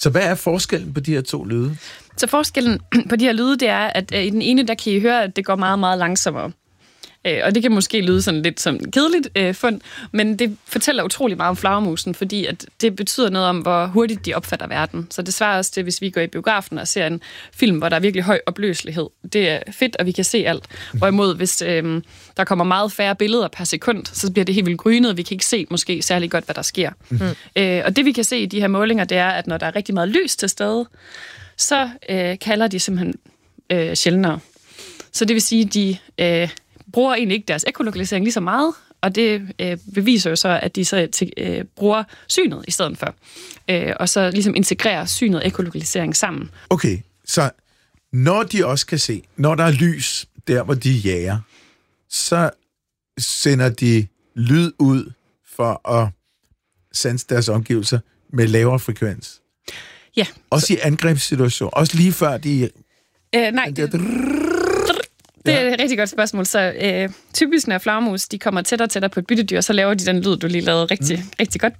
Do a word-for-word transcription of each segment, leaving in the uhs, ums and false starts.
Så hvad er forskellen på de her to lyde? Så forskellen på de her lyde, det er, at i den ene, der kan I høre, at det går meget, meget langsommere. Og det kan måske lyde sådan lidt som kedeligt øh, fund, men det fortæller utrolig meget om flagermusen, fordi at det betyder noget om, hvor hurtigt de opfatter verden. Så det svarer også til, hvis vi går i biografen og ser en film, hvor der er virkelig høj opløselighed. Det er fedt, og vi kan se alt. Hvorimod, hvis øh, der kommer meget færre billeder per sekund, så bliver det helt vildt grynet, og vi kan ikke se måske særlig godt, hvad der sker. Mm. Øh, og det vi kan se i de her målinger, det er, at når der er rigtig meget lys til stede, så øh, kalder de simpelthen øh, sjældnere. Så det vil sige, at de... Øh, bruger egentlig ikke deres ekolokalisering lige så meget, og det øh, beviser jo så, at de så til, øh, bruger synet i stedet for. Øh, og så ligesom integrerer synet og ekolokalisering sammen. Okay, så når de også kan se, når der er lys der, hvor de jager, så sender de lyd ud for at sanse deres omgivelser med lavere frekvens. Ja. Også så... i angrebssituationer. Også lige før de... Øh, nej, det... Det er et rigtig godt spørgsmål. Så øh, typisk når flagermus, de kommer tættere og tættere på et byttedyr, så laver de den lyd, du lige lavede rigtig, mm. rigtig godt.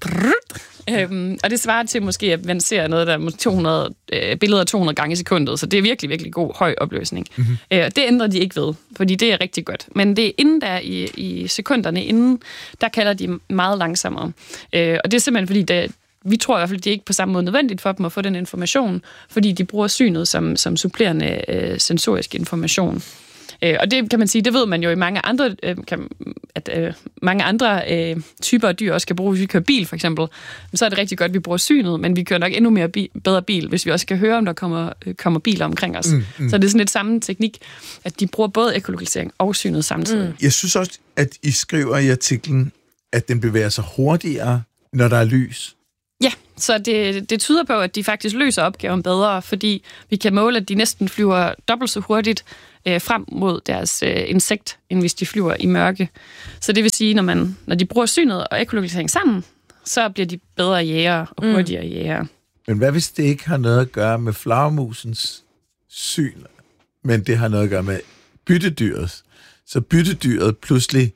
Øhm, og det svarer til måske, at man ser noget, der er to hundrede øh, billeder to hundrede gange i sekundet. Så det er virkelig, virkelig god, høj opløsning. Mm-hmm. Øh, det ændrer de ikke ved, fordi det er rigtig godt. Men det er inden der i, i sekunderne inden, der kalder de meget langsommere. Øh, og det er simpelthen fordi, det, vi tror i hvert fald, det er ikke på samme måde nødvendigt for dem at få den information, fordi de bruger synet som, som supplerende øh, sensorisk information. Øh, og det kan man sige, det ved man jo i mange andre, øh, kan, at øh, mange andre øh, typer af dyr også kan bruge, hvis vi kører bil for eksempel. Så er det rigtig godt, at vi bruger synet, men vi kører nok endnu mere bi- bedre bil, hvis vi også kan høre, om der kommer, øh, kommer biler omkring os. Mm, mm. Så det er sådan lidt samme teknik, at de bruger både ekolokalisering og synet samtidig. Mm. Jeg synes også, at I skriver i artiklen, at den bevæger sig hurtigere, når der er lys. Ja, så det, det tyder på, at de faktisk løser opgaven bedre, fordi vi kan måle, at de næsten flyver dobbelt så hurtigt øh, frem mod deres øh, insekt, end hvis de flyver i mørke. Så det vil sige, når, man, når de bruger synet og ekolokalisering sammen, så bliver de bedre jægere og hurtigere mm. jægere. Men hvad hvis det ikke har noget at gøre med flagermusens syn, men det har noget at gøre med byttedyrets? Så byttedyret pludselig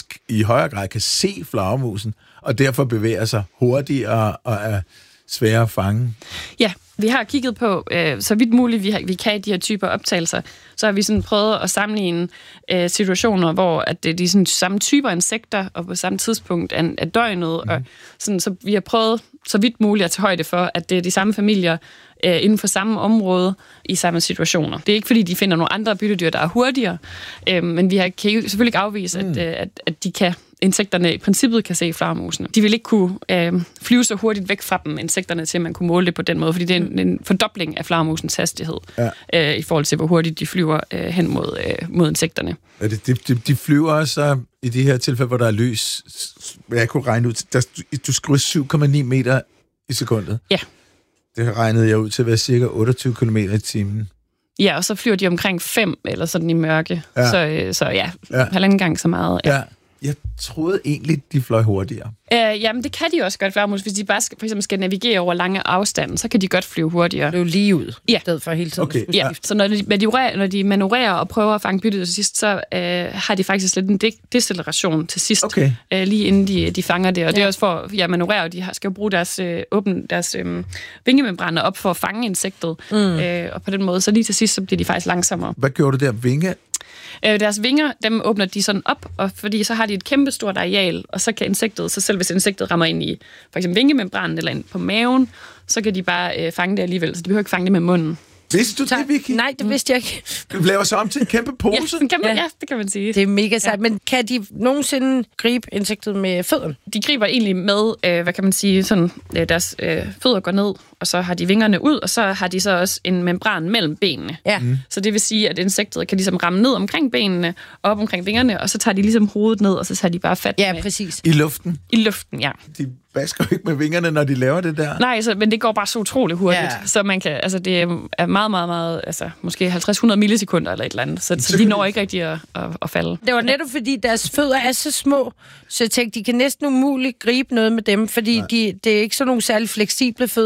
i højere grad kan se flagermusen, og derfor bevæger sig hurtigere og er sværere at fange. Ja, vi har kigget på, øh, så vidt muligt vi, har, vi kan i de her typer optagelser, så har vi sådan prøvet at sammenligne øh, situationer, hvor at det er de sådan, samme typer insekter, og på samme tidspunkt af, af døgnet, mm. og sådan, så vi har prøvet så vidt muligt at tage højde for, at det er de samme familier øh, inden for samme område i samme situationer. Det er ikke fordi, de finder nogle andre byttedyr, der er hurtigere, øh, men vi har, kan jo selvfølgelig ikke afvise, mm. at, øh, at, at de kan insekterne i princippet kan se flagermusene. De vil ikke kunne øh, flyve så hurtigt væk fra dem, insekterne, til at man kunne måle det på den måde, fordi det er en, en fordobling af flagermusens hastighed ja. øh, i forhold til, hvor hurtigt de flyver øh, hen mod, øh, mod insekterne. Ja, de, de, de flyver også i de her tilfælde, hvor der er lys. Jeg kunne regne ud, der, du skriver syv komma ni meter i sekundet. Ja. Det regnede jeg ud til at være cirka otteogtyve kilometer i timen. Ja, og så flyver de omkring fem eller sådan i mørke. Ja. Så, øh, så ja, ja, halvanden gang så meget. Ja. Ja. Jeg troede egentlig, de fløj hurtigere. Øh, jamen, det kan de også godt, flagermus. Hvis de bare skal, for eksempel skal navigere over lange afstande, så kan de godt flyve hurtigere. Det er jo lige ud, ja. I stedet for hele tiden. Okay. Ja, så når de, når de manøvrerer og prøver at fange byttet til sidst, så øh, har de faktisk lidt en de- deceleration til sidst, okay. øh, lige inden de, de fanger det. Og ja. Det er også for, ja, manøvrere, de har, skal jo bruge deres, øh, åbne deres øh, vingemembraner op for at fange insektet. Mm. Øh, og på den måde, så lige til sidst, så bliver de faktisk langsommere. Hvad gjorde du der? Vinge? Øh, deres vinger, dem åbner de sådan op, og fordi så har de et kæmpe stort areal, og så kan insektet, så selv hvis insektet rammer ind i for eksempel vingemembranen eller ind på maven, så kan de bare øh, fange det alligevel, så de behøver ikke fange det med munden. Vidste du det, Vicky? Nej, det vidste jeg ikke. Du laver så om til en kæmpe pose? Ja, en kæmpe, ja. ja det kan man sige. Det er mega sejt, ja. Men kan de nogensinde gribe insektet med fødderne? De griber egentlig med, øh, hvad kan man sige, sådan, øh, deres øh, fødder går ned, og så har de vingerne ud, og så har de så også en membran mellem benene. Ja. Mm. Så det vil sige, at insektet kan ligesom ramme ned omkring benene, op omkring vingerne, og så tager de ligesom hovedet ned, og så tager de bare fat ja, med. Præcis. I luften? I luften, ja. De basker jo ikke med vingerne, når de laver det der. Nej, så, men det går bare så utroligt hurtigt, ja. Så man kan, altså det er meget, meget, meget, altså måske halvtreds til hundrede millisekunder eller et eller andet, så, så de når ikke rigtig at, at, at falde. Det var netop fordi deres fødder er så små, så jeg tænkte, de kan næsten umuligt gribe noget med dem, fordi de, det er ikke sådan nogle særlig fleksible fødder, eller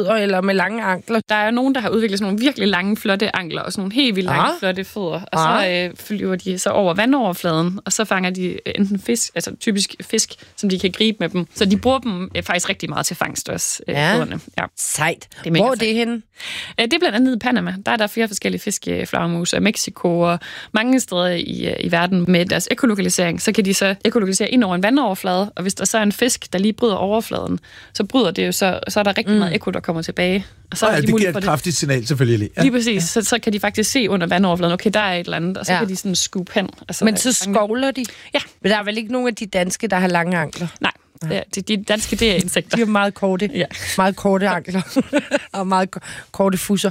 med lange ankler. Der er nogen, der har udviklet sådan nogle virkelig lange, flotte ankler, og sådan nogle helt vildt lange, Ah. flotte fødder. Og Ah. så øh, flyver de så over vandoverfladen, og så fanger de enten fisk, altså typisk fisk, som de kan gribe med dem. Så de bruger dem øh, faktisk rigtig meget til fangst også, øh, Ja. fødderne. Ja. Sejt. er mega Hvor er sejt. det henne? Øh, Det er blandt andet i Panama. Der er der flere forskellige fiskeflagermus, og Mexico og mange steder i, øh, i verden med deres ekolokalisering. Så kan de så ekolokalisere ind over en vandoverflade, og hvis der så er en fisk, der lige bryder overfladen, så bryder det jo så, så er der rigtig mm. meget eko, der kommer tilbage. Og så Og er ja, de det mulighed giver for et det. kraftigt signal selvfølgelig. Ja. Lige præcis. Så, så kan de faktisk se under vandoverfladen, okay, der er et eller andet, og så Ja. ja. kan de sådan scoop hen. Altså, Men så fange det. skovler de? Ja. Men der er vel ikke nogen af de danske, der har lange ankler? Nej, det er, de, de danske, det er insekter. De har meget korte, Ja. meget korte ankler og meget ko- korte fusser.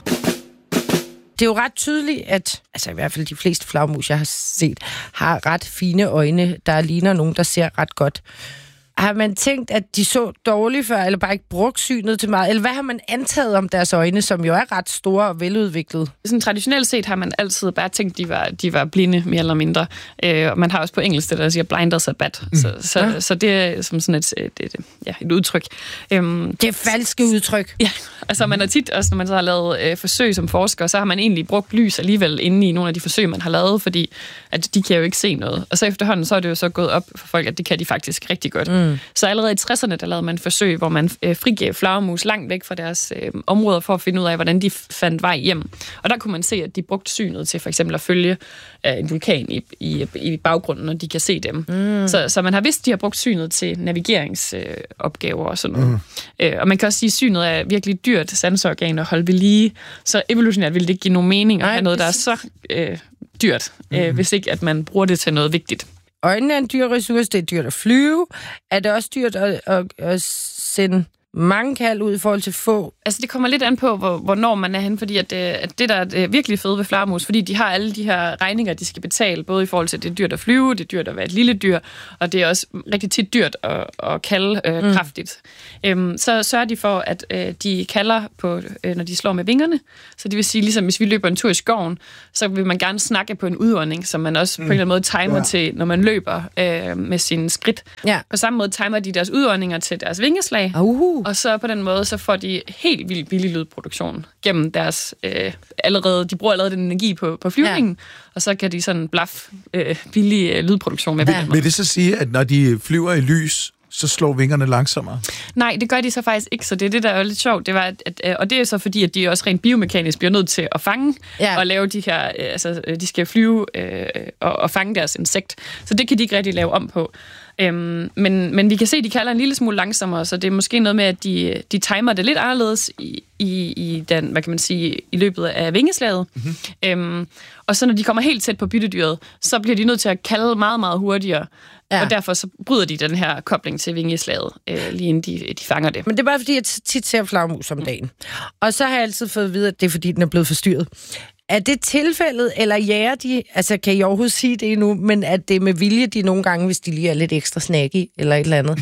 Det er jo ret tydeligt, at altså i hvert fald de fleste flagermus, jeg har set, har ret fine øjne, der ligner nogen, der ser ret godt. Har man tænkt, at de så dårligt før, eller bare ikke brugt synet til meget? Eller hvad har man antaget om deres øjne, som jo er ret store og veludviklede? Sådan traditionelt set har man altid bare tænkt, de var, de var blinde, mere eller mindre. Øh, og man har også på engelsk det, der siger blind as a bat. Mm. Så, så, Ja. så det er som sådan et, et, et, ja, et udtryk. Øhm, Det er falske udtryk. Ja, altså man har tit også, når man så har lavet øh, forsøg som forsker, så har man egentlig brugt lys alligevel inde i nogle af de forsøg, man har lavet, fordi at de kan jo ikke se noget. Og så efterhånden, så er det jo så gået op for folk, at det kan de faktisk rigtig godt. Mm. Så allerede i tresserne, der lavede man forsøg, hvor man øh, frigav flagermus langt væk fra deres øh, områder for at finde ud af, hvordan de fandt vej hjem. Og der kunne man se, at de brugte synet til for eksempel at følge øh, en vulkan i, i, i baggrunden, når de kan se dem. Mm. Så, så man har vidst, de har brugt synet til navigeringsopgaver øh, og sådan noget. Mm. Øh, og man kan også sige, at synet er virkelig dyrt sanseorgan at holde ved lige. Så evolutionært ville det ikke give nogen mening at Nej, have noget, der er det- så øh, dyrt, øh, mm. hvis ikke at man bruger det til noget vigtigt. Øjnene er en dyr ressource, det er dyrt at flyve. Er det også dyrt at, at, at sende mange kald ud i forhold til få? Altså, det kommer lidt an på, hvor, hvornår man er henne, fordi at, øh, at det, der er det virkelig fede ved flagermus, fordi de har alle de her regninger, de skal betale, både i forhold til, at det er dyrt at flyve, det er dyrt at være et lille dyr, og det er også rigtig tit dyrt at, at kalde øh, mm. kraftigt. Øhm, så sørger de for, at øh, de kalder, på, øh, når de slår med vingerne. Så det vil sige, ligesom hvis vi løber en tur i skoven, så vil man gerne snakke på en udånding, som man også mm. på en eller anden måde timer ja. til, når man løber øh, med sine skridt. Ja. På samme måde timer de deres udåndinger til deres vingeslag. Uh. Og så på den måde, så får de helt vildt billig lydproduktion gennem deres øh, allerede, de bruger allerede den energi på, på flyvningen, ja. og så kan de sådan blaf øh, billig øh, lydproduktion med. Ja. Ja. Vil det så sige, at når de flyver i lys, så slår vingerne langsommere? Nej, det gør de så faktisk ikke, så det er det, der er lidt sjovt. Det var, at, at, og det er så fordi, at de også rent biomekanisk bliver nødt til at fange Ja. og lave de her, øh, altså de skal flyve øh, og, og fange deres insekt. Så det kan de ikke rigtig lave om på. Øhm, men, men vi kan se, at de kalder en lille smule langsommere, så det er måske noget med, at de, de timer det lidt anderledes i, i, i, den, hvad kan man sige, i løbet af vingeslaget. Mm-hmm. Øhm, og så når de kommer helt tæt på byttedyret, så bliver de nødt til at kalde meget, meget hurtigere. Ja. Og derfor så bryder de den her kobling til vingeslaget, øh, lige inden de, de fanger det. Men det er bare fordi, jeg tit ser flagermus om dagen. Og så har jeg altid fået at vide, at det er fordi, den er blevet forstyrret. Er det tilfældet, eller jager de, altså kan I overhovedet sige det endnu, men at det er med vilje, de nogle gange, hvis de lige er lidt ekstra snacky, eller et eller andet?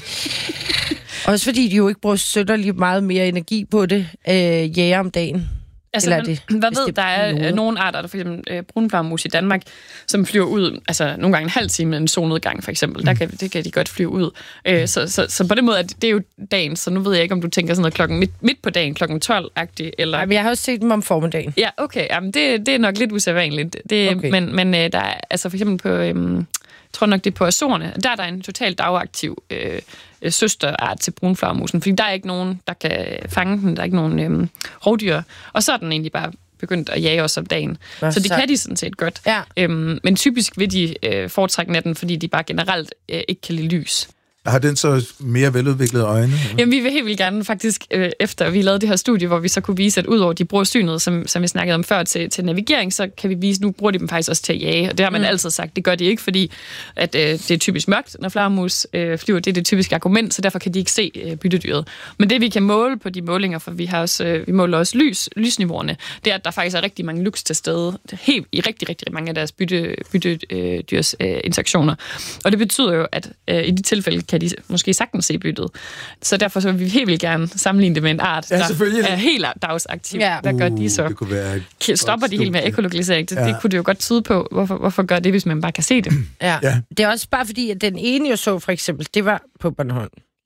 Også fordi de jo ikke bruger sønderligt meget mere energi på det, øh, jager om dagen. Altså, Eller man, det, hvad hvis ved, det der er noget. nogle arter, der for eksempel øh, brunflagermus i Danmark, som flyver ud, altså nogle gange en halv time med en solnedgang for eksempel, mm. der kan, det kan de godt flyve ud. Øh, så, så, så på den måde, at det er jo dagen, så nu ved jeg ikke, om du tænker sådan noget klokken midt, midt på dagen, klokken tolv-agtigt, eller... Nej, men jeg har også set dem om formiddagen. Ja, okay, jamen det, det er nok lidt usædvanligt. Det, Okay. Men, men øh, der er, altså for eksempel på, øhm, jeg tror nok det er på Azorerne, der er der en totalt dagaktiv øh, øh, søsterart til brunflagermusen, fordi der er ikke nogen, der kan fange den, der er ikke nogen øh, rovdyr, og så er den egentlig bare begyndt at jage os om dagen. Nå, så det så- kan de sådan set godt. Ja. Øhm, men typisk vil de øh, foretrække natten, fordi de bare generelt øh, ikke kan lide lys. Har den så mere veludviklede øjne? Jamen, vi vil helt vildt gerne faktisk, øh, efter vi lavede det her studie, hvor vi så kunne vise, at udover de bruger synet, som, som vi snakkede om før, til, til navigering, så kan vi vise, nu bruger de dem faktisk også til at jage. Og det har man mm. altid sagt, det gør de ikke, fordi at, øh, det er typisk mørkt, når flagermus øh, flyver. Det er det typiske argument, så derfor kan de ikke se øh, byttedyret. Men det vi kan måle på de målinger, for vi, har også, øh, vi måler også lys, lysniveauerne, det er, at der faktisk er rigtig mange lux til stede helt, i rigtig, rigtig mange af deres bytte, byttedyrs øh, interaktioner. Og det betyder jo, at øh, i de tilfælde kan de måske sagtens se byttet. Så derfor så vil vi helt vildt gerne sammenligne det med en art, Ja, der selvfølgelig. er helt dagsaktiv. Ja. Hvad gør de så? Det kunne være et K- Stopper godt de helt med studie. ekolokalisering? Det, Ja. det kunne det jo godt tyde på. Hvorfor, hvorfor gør det, hvis man bare kan se det? Ja. Ja. Det er også bare fordi, at den ene, jeg så for eksempel, det var på Bornholm.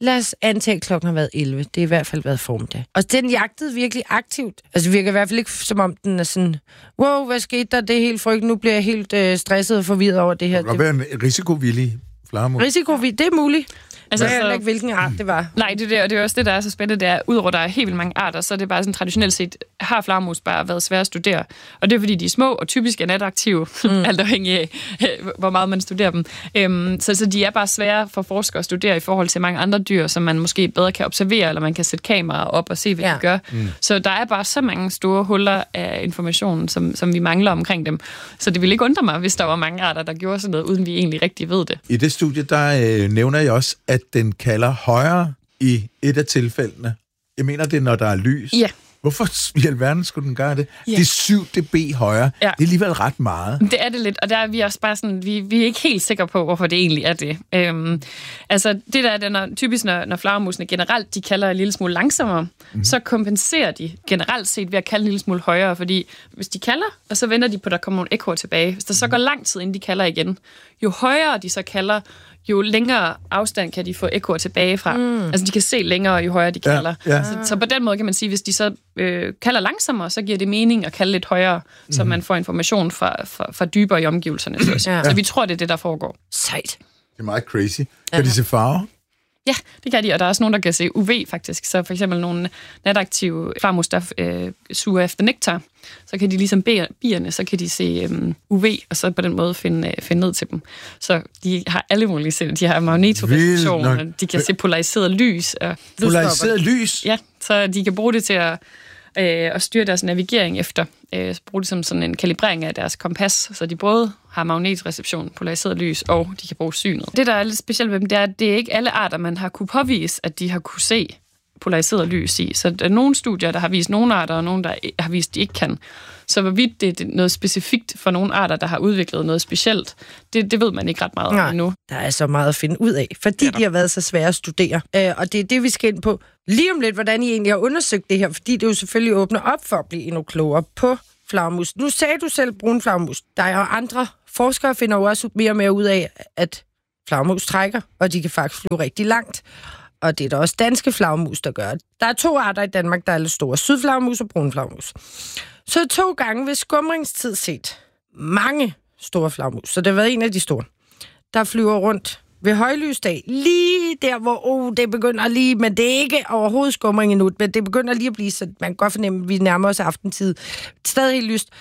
Lad os antage, at klokken har været elleve. Det har i hvert fald været formiddag. Og den jagtede virkelig aktivt. Altså, det virker i hvert fald ikke, som om den er sådan, wow, hvad skete der? Det er helt frygteligt. Nu bliver jeg helt øh, stresset og forvirret over det her. Det kan være en risikovillig flagermus. Risikovillig, det er muligt. Altså, jeg ved så, ikke, hvilken art det var. Nej, det er, det, og det er også det, der er så spændende, det er, udover der er helt vildt mange arter, så er det bare sådan traditionelt set, har flagermus bare været svære at studere. Og det er, fordi de er små og typisk er nataktive, mm. alt afhængig af, hvor meget man studerer dem. Øhm, så, så de er bare svære for forskere at studere i forhold til mange andre dyr, som man måske bedre kan observere, eller man kan sætte kameraer op og se, hvad ja. de gør. Mm. Så der er bare så mange store huller af information, som, som vi mangler omkring dem. Så det ville ikke undre mig, hvis der var mange arter, der gjorde sådan noget, uden vi egentlig rigtig ved det. I det studie, der øh, nævner jeg også, at den kalder højere i et af tilfældene. Jeg mener, det er, når der er lys. Ja. Hvorfor i alverden skulle den gøre det? Ja. Det er syv decibel højere. Ja. Det er alligevel ret meget. Det er det lidt, og der er vi også bare sådan, vi, vi er ikke helt sikre på, hvorfor det egentlig er det. Øhm, altså, det der er, når, typisk når, når flagermusene generelt, de kalder en lille smule langsommere, mm-hmm. så kompenserer de generelt set ved at kalde en lille smule højere, fordi hvis de kalder, og så venter de på, at der kommer nogle ekkoer tilbage. Hvis der så går lang tid, inden de kalder igen, jo højere de så kalder, jo længere afstand kan de få ekkoer tilbage fra. Mm. Altså, de kan se længere, jo højere de kalder. Ja, ja. Så, så på den måde kan man sige, hvis de så øh, kalder langsommere, så giver det mening at kalde lidt højere, mm. så man får information fra, fra, fra dybere i omgivelserne. Så, ja. så vi tror, det er det, der foregår. Sejt. Det er meget crazy. Kan ja. de se farver? Ja, det kan de, og der er også nogen, der kan se U V faktisk. Så for eksempel nogle nataktive flagermus, der øh, suger efter nektar, så kan de ligesom bierne, så kan de se øhm, U V, og så på den måde finde, øh, finde ned til dem. Så de har alle mulige sind. De har magnetoreception, og de kan se polariseret lys. Og polariseret lys? Ja, så de kan bruge det til at, øh, at styre deres navigering efter. Øh, bruge det som sådan en kalibrering af deres kompas, så de både har magnetreception, polariseret lys, og de kan bruge synet. Det, der er lidt specielt ved dem, det er, at det er ikke alle arter, man har kunne påvise, at de har kunne se polariseret lys i. Så der er nogle studier, der har vist nogle arter, og nogle, der har vist, at de ikke kan. Så hvorvidt det er noget specifikt for nogle arter, der har udviklet noget specielt, det, det ved man ikke ret meget om endnu. Der er så meget at finde ud af, fordi de har været så svære at studere. Øh, og det er det, vi skal ind på lige om lidt, hvordan I egentlig har undersøgt det her, fordi det jo selvfølgelig åbner op for at blive endnu klogere på flagermus. Nu sagde du selv brun flagermus. Der er jo andre forskere, finder jo også mere og mere ud af, at flagermus trækker, og de kan faktisk flyve rigtig langt. Og det er der også danske flagermus, der gør. Der er to arter i Danmark, der er lidt store. Sydflagermus og brun flagermus. Så to gange ved skumringstid set mange store flagermus. Så det har været en af de store, der flyver rundt ved højlysdag. Lige der, hvor oh, det begynder lige, men det er ikke overhovedet skumring endnu, men det begynder lige at blive, så man kan godt fornemme, at vi nærmer os aftentid. Stadig helt lyst.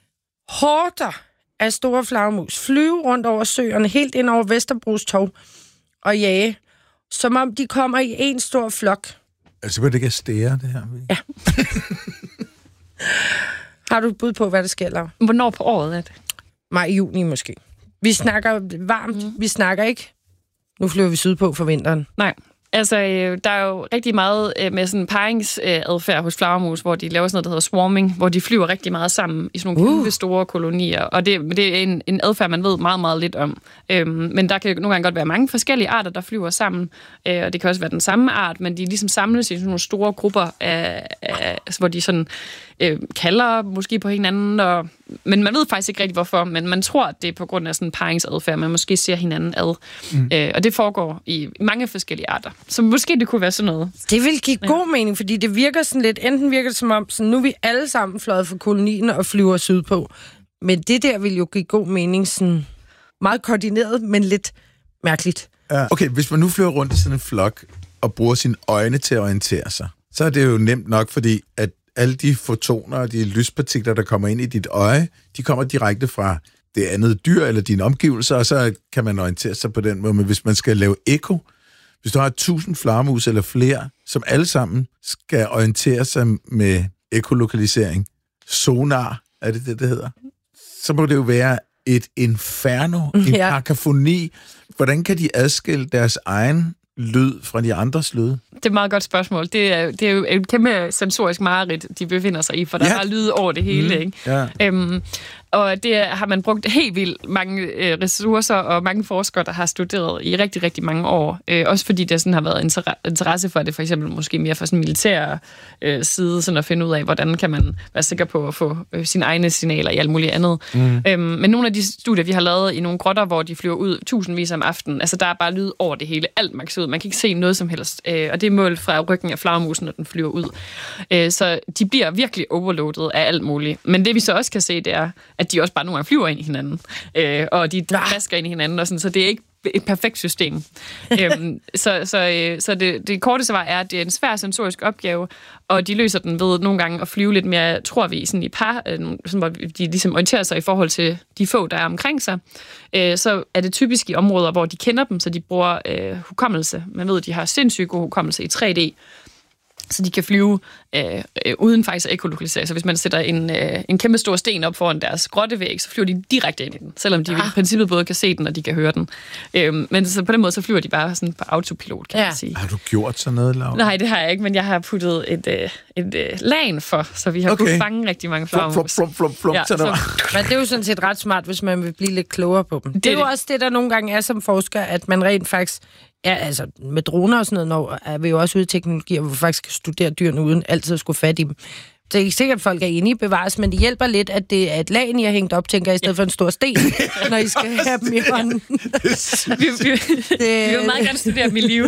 Horder af store flagermus flyve rundt over søerne, helt ind over Vesterbros Torv og jage, som om de kommer i en stor flok. Altså, hvad det kan stære, det her? Ja. Har du et bud på, hvad der sker, Laura? Hvornår på året er det? Maj, juni måske. Vi snakker varmt, mm. vi snakker ikke. Nu flyver vi sydpå for vinteren. Nej. Altså, øh, der er jo rigtig meget øh, med sådan paringsadfærd øh, hos flagermus, hvor de laver sådan noget, der hedder swarming, hvor de flyver rigtig meget sammen i sådan nogle uh. kæmpe store kolonier. Og det, det er en, en adfærd, man ved meget, meget lidt om. Øhm, men der kan nogle gange godt være mange forskellige arter, der flyver sammen. Øh, og det kan også være den samme art, men de ligesom samles i sådan nogle store grupper, af, af, altså, hvor de sådan øh, kalder måske på hinanden. Og, men man ved faktisk ikke rigtig, hvorfor. Men man tror, at det er på grund af sådan en paringsadfærd, man måske ser hinanden ad. Mm. Øh, og det foregår i mange forskellige arter. Så måske det kunne være sådan noget. Det vil give god mening, fordi det virker sådan lidt, enten virker det som om, sådan, nu er vi alle sammen fløjet fra kolonien og flyver sydpå. Men det der vil jo give god mening, sådan meget koordineret, men lidt mærkeligt. Ja. Okay, hvis man nu flyver rundt i sådan en flok og bruger sine øjne til at orientere sig, så er det jo nemt nok, fordi at alle de fotoner og de lyspartikler, der kommer ind i dit øje, de kommer direkte fra det andet dyr eller dine omgivelser, og så kan man orientere sig på den måde. Men hvis man skal lave ekko, hvis du har tusind flagermus eller flere, som alle sammen skal orientere sig med ekolokalisering, sonar, er det det, det hedder? Så må det jo være et inferno, en ja. kakafoni. Hvordan kan de adskille deres egen lyd fra de andres lyd? Det er et meget godt spørgsmål. Det er, det er jo et kæmpe sensorisk mareridt, de befinder sig i, for der ja. er lyd over det hele. Mm. Ikke? Ja. Øhm, og det har man brugt helt vildt mange øh, ressourcer og mange forskere, der har studeret i rigtig, rigtig mange år. Øh, også fordi der sådan har været inter- interesse for det, for eksempel måske mere fra sådan en militær øh, side, sådan at finde ud af, hvordan kan man være sikker på at få øh, sine egne signaler i alt muligt andet. Mm. Øhm, men nogle af de studier, vi har lavet i nogle grotter, hvor de flyver ud tusindvis om aftenen, altså der er bare lyd over det hele, alt maks ud. Man kan ikke se noget som helst, øh, og det er målt fra ryggen af flagermusen, når den flyver ud. Øh, så de bliver virkelig overloadet af alt muligt. Men det vi så også kan se, det er, at de også bare nogle gange flyver ind i hinanden, øh, og de klasker ind i hinanden, og sådan, så det er ikke et perfekt system. øhm, så så, øh, så det, det korte svar er, at det er en svær sensorisk opgave, og de løser den ved nogle gange at flyve lidt mere, tror vi, sådan i par, øh, sådan, hvor de ligesom orienterer sig i forhold til de få, der er omkring sig. Øh, så er det typisk i områder, hvor de kender dem, så de bruger øh, hukommelse. Man ved, at de har sindssygt god hukommelse i tre D, så de kan flyve øh, øh, uden faktisk at ekolokalisere. Så hvis man sætter en, øh, en kæmpe stor sten op foran deres grottevæg, så flyver de direkte ind i den, selvom de ah. i princippet både kan se den, og de kan høre den. Øh, men så på den måde, så flyver de bare sådan på autopilot, kan ja. man sige. Har du gjort sådan noget, Laura? Nej, det har jeg ikke, men jeg har puttet et, øh, et øh, lagen for, så vi har okay. kunnet fange rigtig mange flagermus. Flum, flum, flum, flum, ja, så... Men det er jo sådan set ret smart, hvis man vil blive lidt klogere på dem. Det, det er jo det. Også det, der nogle gange er som forsker, at man rent faktisk... Ja, altså med droner og sådan noget, når er vi jo også ude i teknologier, hvor vi faktisk kan studere dyrene uden altid at skulle fat i dem. Det er ikke sikkert, at folk er enige i bevares, men det hjælper lidt, at det er et lagen, I har hængt op, tænker jeg, i stedet for en stor sten, når I skal have dem i hånden. vi, vi, det... vi vil meget gerne studere dem i live.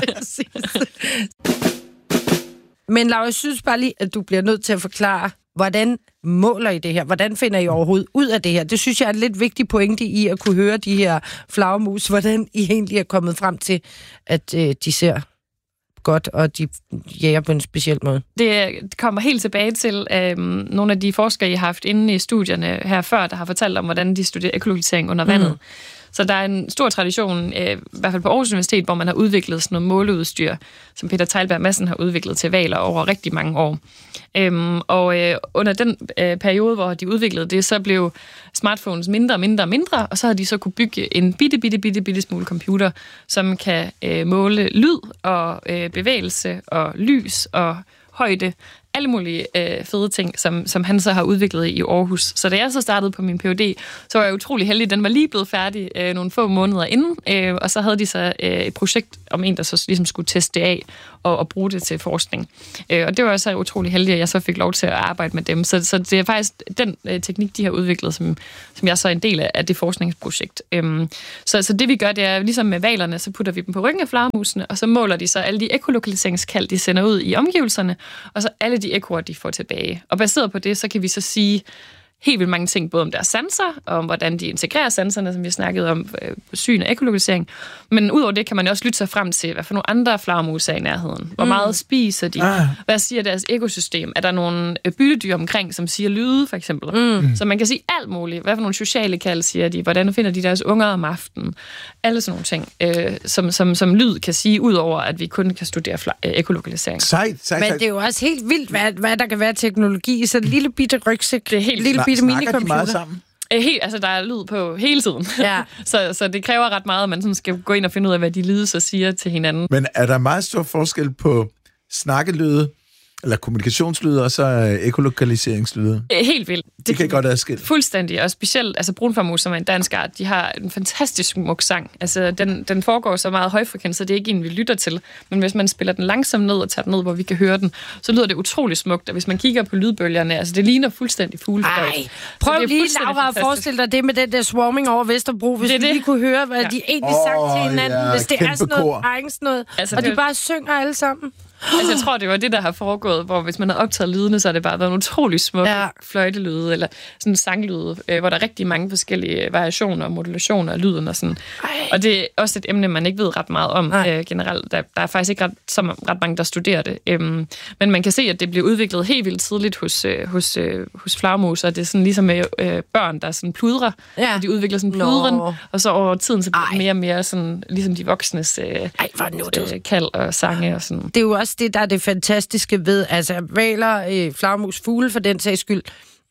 Men Laura, jeg synes bare lige, at du bliver nødt til at forklare, hvordan måler I det her? Hvordan finder I overhovedet ud af det her? Det synes jeg er en lidt vigtig pointe i at kunne høre de her flagermus, hvordan I egentlig er kommet frem til, at øh, de ser godt, og de jager på en speciel måde. Det kommer helt tilbage til øh, nogle af de forskere, I har haft inde i studierne her før, der har fortalt om, hvordan de studerer ekolokalisering under vandet. Mm. Så der er en stor tradition, øh, i hvert fald på Aarhus Universitet, hvor man har udviklet sådan noget måleudstyr, som Peter Teilberg Madsen har udviklet til hvaler over rigtig mange år. Øhm, og øh, under den øh, periode, hvor de udviklede det, så blev smartphones mindre og mindre og mindre, og så havde de så kunne bygge en bitte, bitte, bitte, bitte smule computer, som kan øh, måle lyd og øh, bevægelse og lys og højde, alle mulige øh, fede ting, som, som han så har udviklet i Aarhus. Så da jeg så startede på min P H D, så var jeg utrolig heldig. Den var lige blevet færdig øh, nogle få måneder inden, øh, og så havde de så øh, et projekt om en, der så ligesom skulle teste det af og, og bruge det til forskning. Øh, og det var så utrolig heldig, at jeg så fik lov til at arbejde med dem. Så, så det er faktisk den øh, teknik, de har udviklet, som, som jeg så er en del af, af det forskningsprojekt. Øh, så, så det vi gør, det er ligesom med hvalerne, så putter vi dem på ryggen af flagermusene, og så måler de så alle de ekolokaliseringskald, de sender ud i omgivelserne, og så alle de ekoer, de får tilbage. Og baseret på det, så kan vi så sige helt vildt mange ting, både om deres sanser, og om hvordan de integrerer sanserne, som vi snakkede om, øh, syn og ekolokalisering. Men udover det kan man også lytte sig frem til, hvad for nogle andre flagermus er i nærheden. Hvor meget spiser de? Ah. Hvad siger deres økosystem? Er der nogle byttedyr omkring, som siger lyde, for eksempel? Mm. Så man kan sige alt muligt. Hvad for nogle sociale kald siger de? Hvordan finder de deres unger om aftenen? Alle sådan nogle ting, øh, som, som, som lyd kan sige, udover at vi kun kan studere fla- øh, ekolokalisering. Sejt, sejt, Men det er jo også helt vildt, hvad, hvad der kan være teknologi i så en lille bitte rygsæk. Det er helt lille bitte Snakker de meget sammen? Helt, altså, der er lyd på hele tiden. Ja. så, så det kræver ret meget, at man sådan skal gå ind og finde ud af, hvad de lyde så siger til hinanden. Men er der meget stor forskel på snakkelyde, eller kommunikationslyde, og så ekolokaliseringslyde? Helt vildt. Det, det kan godt adskille. Fuldstændig, og specielt altså brunfarmus, som er en dansk art, de har en fantastisk smuk sang. Altså, den, den foregår så meget højfrekvent, så det er ikke en, vi lytter til. Men hvis man spiller den langsomt ned og tager den ned, hvor vi kan høre den, så lyder det utrolig smukt. Og hvis man kigger på lydbølgerne, altså det ligner fuldstændig fuglefløjt. Ej, prøv lige, Laura, at forestille dig det med den der swarming over Vesterbro, hvis det vi lige kunne høre, hvad ja. de egentlig oh, sang til hinanden, ja, hvis det er sådan noget drengst noget, altså, og de bare synger alle sammen. Altså, jeg tror, det var det, der har foregået, hvor hvis man havde optaget lydene, så har det bare været en utrolig smuk ja. fløjtelyde, eller sådan en sanglyde, øh, hvor der er rigtig mange forskellige variationer og modulationer af lyden og sådan. Ej. Og det er også et emne, man ikke ved ret meget om øh, generelt. Der, der er faktisk ikke ret, så ret mange, der studerer det. Øhm, men man kan se, at det bliver udviklet helt vildt tidligt hos, øh, hos, øh, hos flagermus, og det er sådan ligesom med øh, børn, der sådan pludrer. Ja. Så de udvikler sådan pludren, no. og så over tiden så bliver det mere og mere sådan, ligesom de voksnes øh, Ej, øh, kald og sange og sådan. Det er jo også det, der er det fantastiske ved, altså hvaler, øh, flagermus, fugle for den sags skyld,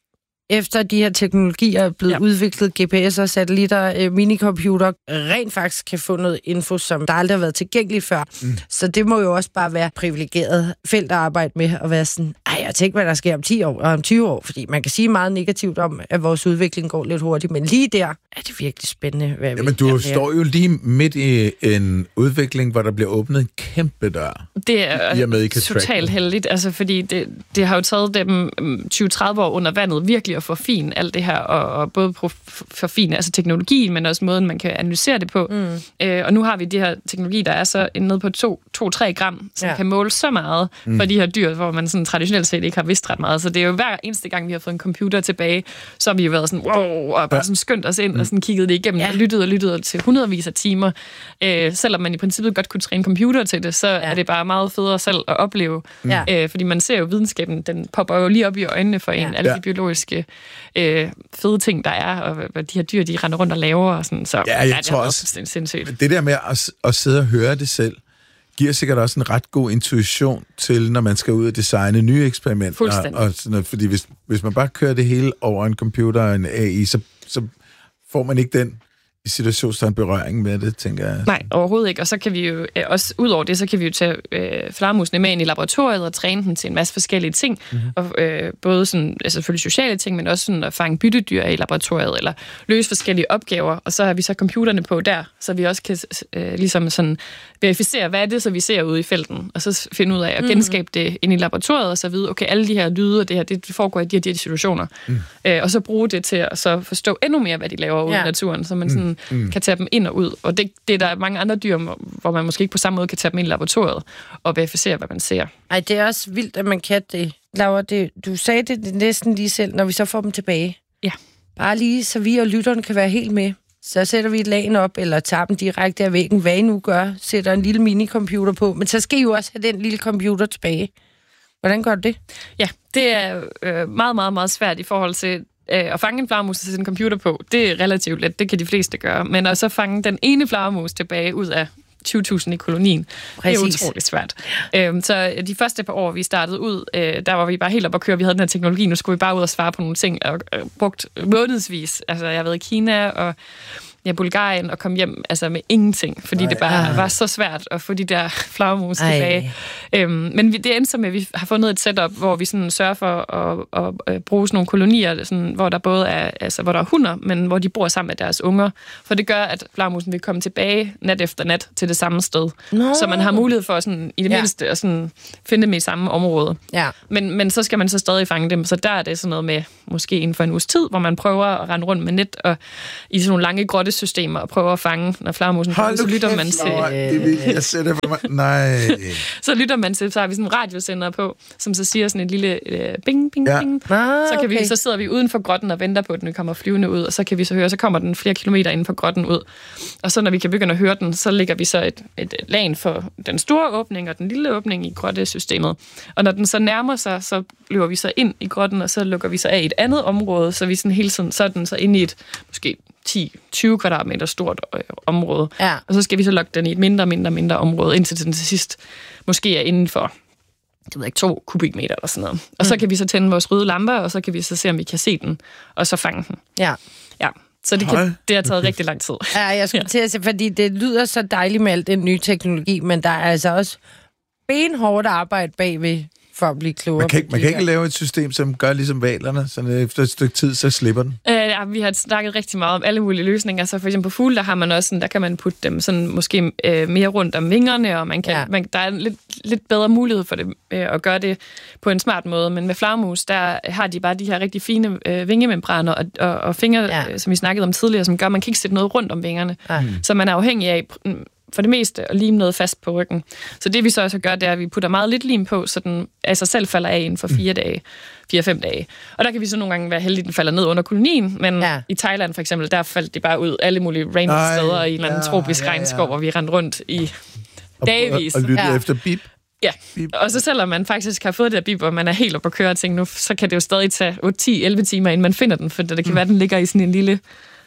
efter de her teknologier er blevet ja. udviklet, G P S'er, satellitter, øh, minicomputer, rent faktisk kan få noget info, som der aldrig har været tilgængeligt før. Mm. Så det må jo også bare være privilegeret felt at arbejde med, at være sådan, ej, jeg tænker, hvad der sker om ti år og om tyve år, fordi man kan sige meget negativt om, at vores udvikling går lidt hurtigt, men lige der er det virkelig spændende. Hvad Jamen, du står jo lige midt i en udvikling, hvor der bliver åbnet en kæmpe dør. Det er med, totalt heldigt, altså, fordi det, det har jo taget dem tyve til tredive år under vandet virkelig at forfine alt det her, og, og både forfine altså teknologien, men også måden, man kan analysere det på. Mm. Øh, og nu har vi de her teknologi, der er så nede på to til tre gram, som ja. kan måle så meget mm. for de her dyr, hvor man sådan traditionelt set ikke har vidst ret meget. Så det er jo hver eneste gang, vi har fået en computer tilbage, så har vi jo været sådan, wow, og bare sådan skyndt os ind, mm. og sådan kigget det igennem, ja. og lyttet og lyttet til hundredvis af timer. Øh, selvom man i princippet godt kunne træne computer til det, så ja. er det bare meget federe selv at opleve. Ja. Øh, fordi man ser jo videnskaben, den popper jo lige op i øjnene for en, ja. alle de biologiske øh, fede ting, der er, og hvad de her dyr, de render rundt og laver, og sådan. Så ja, jeg ja, tror også, sindssygt. Det der med at, at sidde og høre det selv, giver sikkert også en ret god intuition til, når man skal ud og designe nye eksperimenter. Fuldstændig. Og sådan noget, fordi hvis, hvis man bare kører det hele over en computer og en A I, så, så får man ikke den i situationstegn berøring med det, tænker jeg. Nej, overhovedet ikke. Og så kan vi jo øh, også, ud over det, så kan vi jo tage øh, flagermusene med ind i laboratoriet og træne dem til en masse forskellige ting. Mm-hmm. Og, øh, både sådan, altså selvfølgelig sociale ting, men også sådan at fange byttedyr i laboratoriet, eller løse forskellige opgaver. Og så har vi så computerne på der, så vi også kan øh, ligesom sådan verificere, hvad er det, så vi ser ude i felten, og så finde ud af at genskabe mm-hmm. det ind i laboratoriet, og så vide, okay, alle de her lyde og det her, det foregår i de her, de her situationer. Mm. Øh, og så bruge det til at så forstå endnu mere, hvad de laver ude ja. i naturen, så man sådan Mm. kan tage dem ind og ud. Og det, det er der mange andre dyr, hvor man måske ikke på samme måde kan tage dem ind i laboratoriet og verificere, hvad man ser. Ej, det er også vildt, at man kan det. Laura, det, du sagde det, det næsten lige selv, når vi så får dem tilbage. Ja. Bare lige, så vi og lytterne kan være helt med. Så sætter vi et lagen op, eller tager dem direkte af væggen, hvad I nu gør, sætter en lille minicomputer på. Men så skal I jo også have den lille computer tilbage. Hvordan gør du det? Ja, det er øh, meget, meget, meget svært i forhold til at fange en flagermus og sætte en computer på, det er relativt let, det kan de fleste gøre. Men at så fange den ene flagermus tilbage ud af tyve tusind i kolonien, Præcis. det er utroligt svært. Øhm, så de første par år, vi startede ud, øh, der var vi bare helt op at køre, vi havde den her teknologi, nu skulle vi bare ud og svare på nogle ting, og øh, brugt månedsvis. Altså, jeg har været i Kina og ja, Bulgarien og kom hjem altså med ingenting, fordi Ej, det bare ej. var så svært at få de der flagermus tilbage. Øhm, men det endte så med, at vi har fundet et setup, hvor vi sådan sørger for at, at, at bruge sådan nogle kolonier, sådan, hvor der både er, altså, hvor der er hunder, men hvor de bor sammen med deres unger. For det gør, at flagermusen vil komme tilbage nat efter nat til det samme sted. Nå. Så man har mulighed for sådan, i det ja. mindste at sådan, finde dem i samme område. Ja. Men, men så skal man så stadig fange dem. Så der er det sådan noget med, måske inden for en uges tid, hvor man prøver at rende rundt med net og i sådan nogle lange grotte systemer og prøver at fange, når flagermusen kommer, så lytter man til... Det jeg sætter for mig. Nej. Så lytter man til, så har vi sådan en radiosender på, som så siger sådan et lille øh, bing, bing, ja. bing. Ah, så, kan okay. vi, så sidder vi uden for grotten og venter på, at den kommer flyvende ud, og så kan vi så høre, så kommer den flere kilometer inden for grotten ud. Og så når vi kan begynde at høre den, så lægger vi så et, et lagen for den store åbning og den lille åbning i grottesystemet. Og når den så nærmer sig, så løber vi så ind i grotten, og så lukker vi så af i et andet område, så vi sådan hele tiden, så er den så inde i et måske ti til tyve kvadratmeter stort øh, område. Ja. Og så skal vi så lukke den i et mindre, mindre, mindre område, indtil den til sidst måske er inden for det ved ikke, to kubikmeter eller sådan noget. Og mm. så kan vi så tænde vores røde lamper, og så kan vi så se, om vi kan se den, og så fange den. Ja. Ja. Så det, kan, det har taget rigtig lang tid. Ja, jeg skulle ja. til at sige, fordi det lyder så dejligt med alt den nye teknologi, men der er altså også benhårdt arbejde bagved for at blive klogere. Man kan, man kan ikke lave et system, som gør ligesom valerne, så efter et stykke tid, så slipper den. Øh, ja, vi har snakket rigtig meget om alle mulige løsninger. Så for eksempel på fugle, der har man også sådan, der kan man putte dem sådan måske øh, mere rundt om vingerne, og man kan, ja. man, der er en lidt, lidt bedre mulighed for det, øh, at gøre det på en smart måde. Men med flagermus, der har de bare de her rigtig fine øh, vingemembraner og, og, og fingre, ja. øh, som vi snakkede om tidligere, som gør, man kan ikke sætte noget rundt om vingerne. Ja. Så man er afhængig af for det meste at lime noget fast på ryggen. Så det vi så også gør, det er, at vi putter meget lidt lim på, så den af sig selv falder af inden for fire dage, fire-fem dage. Og der kan vi så nogle gange være heldige, at den falder ned under kolonien, men ja. i Thailand for eksempel, der faldt de bare ud alle mulige random Ej, steder i en eller anden ja, tropisk ja, ja. regnskov, hvor vi rendte rundt i dagevis. Og, og, og lyttede ja. efter bip. Ja, bip. Og så selvom man faktisk har fået det der bip, og man er helt oppe at køre og tænke nu, så kan det jo stadig tage otte, ti, elleve timer, inden man finder den, for det kan mm. være, den ligger i sådan en lille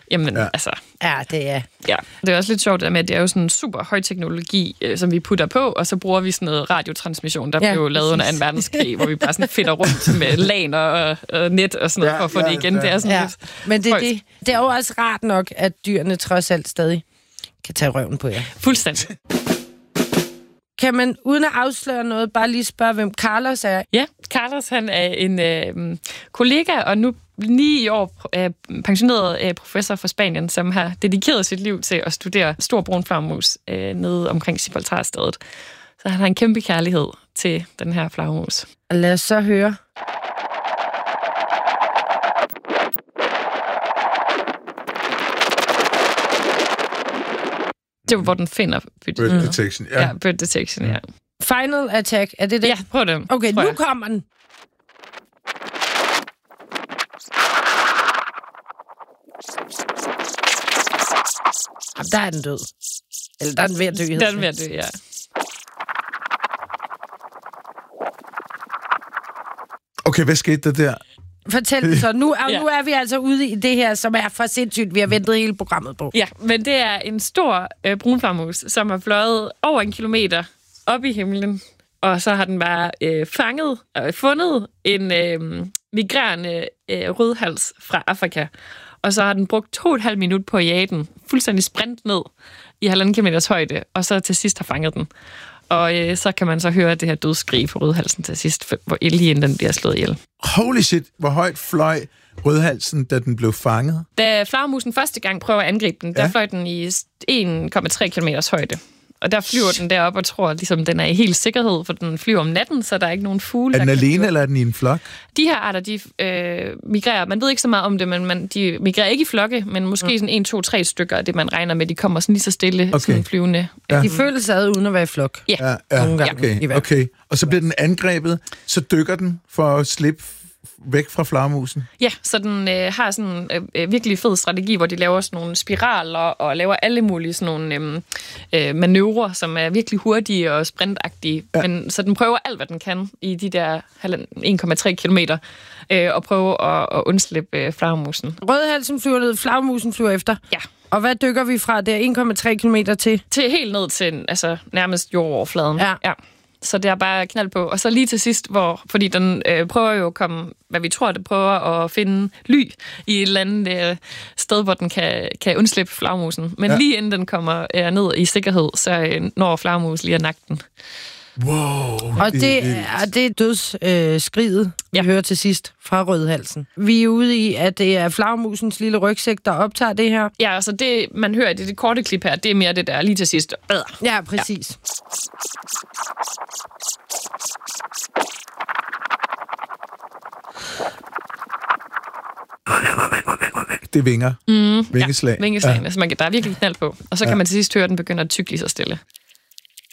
Jamen, Ja. altså... Ja, det er... Ja, det er også lidt sjovt der med, at det er jo sådan en super høj teknologi, øh, som vi putter på, og så bruger vi sådan noget radiotransmission, der Ja, blev lavet under præcis. anden verdenskrig, hvor vi bare sådan fedter rundt med LAN og, og net og sådan noget, Ja, for at få ja, det igen. ja. Det er sådan Ja, lidt... men det, er højt. det, det er jo også rart nok, at dyrene trods alt stadig kan tage røven på jer. Fuldstændig. Kan man, uden at afsløre noget, bare lige spørge, hvem Carlos er? Ja, Carlos, han er en øh, kollega, og nu lige i år øh, pensioneret øh, professor fra Spanien, som har dedikeret sit liv til at studere stor brun flagermus øh, nede omkring Gibraltarstedet. Så han har en kæmpe kærlighed til den her flagermus. Lad os så høre. Det er jo, hvor den finder Bird bytte. detection, ja. Ja, bird detection, ja. Final attack, er det det? Ja, prøv det. Okay, tror nu jeg. kommer den. Jamen, der er den død. Eller der er den ved at dø. Den er ved at dø, ja. Okay, hvad skete der der? Fortæl det så. Nu er, Ja. nu er vi altså ude i det her, som er for sindssygt. Vi har ventet hele programmet på. Ja, men det er en stor øh, brunflagermus, som har fløjet over en kilometer op i himlen, og så har den bare øh, fanget og fundet en øh, migrerende øh, rødhals fra Afrika. Og så har den brugt to og et halvt minut på at jage den, fuldstændig sprint ned i halvanden kilometers højde, og så til sidst har fanget den. Og øh, så kan man så høre det her dødsskrig for rødhalsen til sidst, hvor lige inden den bliver slået ihjel. Holy shit, hvor højt fløj rødhalsen, da den blev fanget? Da flagermusen første gang prøver at angribe den, ja. der fløj den i en komma tre kilometers højde. Og der flyver den derop og tror, at ligesom, den er i helt sikkerhed, for den flyver om natten, så der er ikke nogen fugle. Er den der kan alene, flyve. eller er den i en flok? De her arter, de øh, migrerer. Man ved ikke så meget om det, men man, de migrerer ikke i flokke, men måske mm. sådan en, to, tre stykker af det, man regner med. De kommer sådan lige så stille, Okay. sådan flyvende. Ja. De føler sig ad uden at være i flok. Ja. Ja, ja. Nogle gange, i Okay, hvert fald. okay. Og så bliver den angrebet, så dykker den for at slippe væk fra flagermusen. Ja, så den øh, har sådan en øh, virkelig fed strategi, hvor de laver sådan nogle spiraler og laver alle mulige sådan nogle øh, øh, manøvrer, som er virkelig hurtige og sprintagtige. Ja. Men, så den prøver alt, hvad den kan i de der en komma tre kilometer, øh, og prøver at, at undslippe øh, flagermusen. Rødhalsen flyver ned, flagmusen flyver efter. Ja. Og hvad dykker vi fra der en komma tre kilometer til? Til helt ned til altså, nærmest jordoverfladen. Ja. ja. Så det er bare knald på. Og så lige til sidst, hvor, fordi den øh, prøver jo at komme, hvad vi tror, det prøver at finde ly i et eller andet øh, sted, hvor den kan, kan undslippe flagermusen. Men Ja. ja. lige inden den kommer øh, ned i sikkerhed, så øh, når flagermus lige at nakke den. Wow. Og det er, det er dødsskriget, øh, skriget, vi Ja. hører til sidst fra rødhalsen. Vi er ude i, at det er flagmusens lille rygsæk, der optager det her. Ja, altså det, man hører i det, det korte klip her, det er mere det der lige til sidst. Øh. Ja, præcis. Det er vinger. Mm, Vingeslag. Ja, vingeslagene. Ja. Så man kan, der er virkelig knald på. Og så kan Ja. man til sidst høre, at den begynder at tykke lige så stille.